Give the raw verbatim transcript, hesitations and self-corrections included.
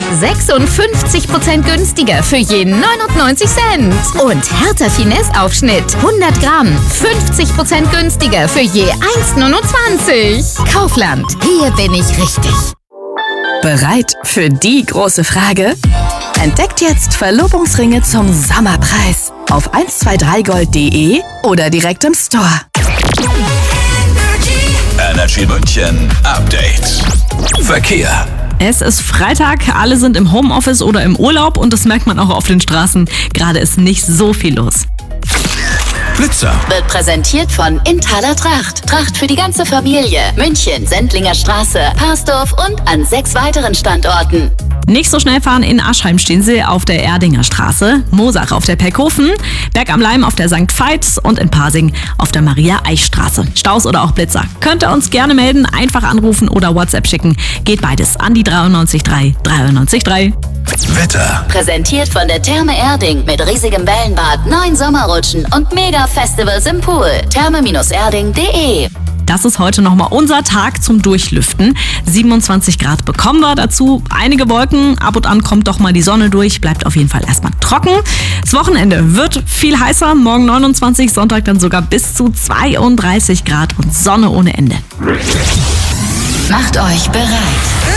sechsundfünfzig Prozent günstiger für je neunundneunzig Cent. Und Hertha Finesse Aufschnitt hundert Gramm, fünfzig Prozent günstiger für je eins Komma neunundzwanzig. Kaufland, hier bin ich richtig. Bereit für die große Frage? Entdeckt jetzt Verlobungsringe zum Sommerpreis auf eins zwei drei gold punkt de oder direkt im Store. Energy München Update. Verkehr. Es ist Freitag, alle sind im Homeoffice oder im Urlaub und das merkt man auch auf den Straßen. Gerade ist nicht so viel los. Blitzer. Wird präsentiert von Inthaler Tracht. Tracht für die ganze Familie. München, Sendlinger Straße, Parsdorf und an sechs weiteren Standorten. Nicht so schnell fahren in Aschheim stehen sie auf der Erdinger Straße, Moosach auf der Perkhofen, Berg am Leim auf der Sankt Veits und in Pasing auf der Maria-Eich-Straße. Staus oder auch Blitzer. Könnt ihr uns gerne melden, einfach anrufen oder WhatsApp schicken. Geht beides an die dreiundneunzig drei dreiundneunzig drei. Wetter. Präsentiert von der Therme Erding mit riesigem Wellenbad, neun Sommerrutschen und Mega-Festivals im Pool. therme erding punkt de. Das ist heute nochmal unser Tag zum Durchlüften. siebenundzwanzig Grad bekommen wir dazu. Einige Wolken, ab und an kommt doch mal die Sonne durch. Bleibt auf jeden Fall erstmal trocken. Das Wochenende wird viel heißer. Morgen neunundzwanzig, Sonntag dann sogar bis zu zweiunddreißig Grad und Sonne ohne Ende. Macht euch bereit.